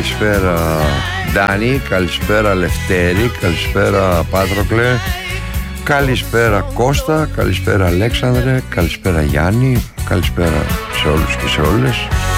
καλησπέρα Ντάνη, καλησπέρα Λευτέρη, καλησπέρα Πάτροκλε, καλησπέρα Κώστα, καλησπέρα Αλέξανδρε, καλησπέρα Γιάννη, καλησπέρα σε όλους και σε όλες.